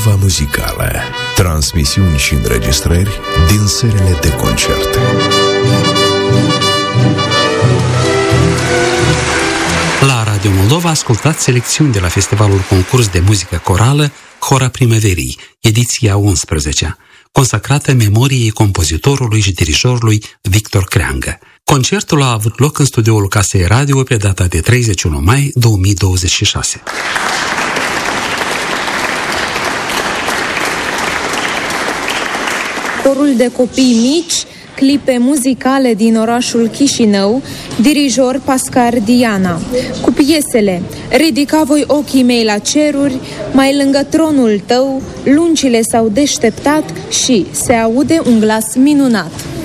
Moldova Muzicală. Transmisiuni și înregistrări din sălile de concerte. La Radio Moldova ascultați selecțiuni de la Festivalul Concurs de Muzică Corală Hora Primăverii, ediția 11, consacrată memoriei compozitorului și dirijorului Victor Creangă. Concertul a avut loc în studioul Casei Radio pe data de 31 mai 2026. Corul de copii mici, clipe muzicale din orașul Chișinău, dirijor Pascar Diana, cu piesele Ridica voi ochii mei la ceruri, Mai lângă tronul tău, Lungile s-au deșteptat și Se aude un glas minunat.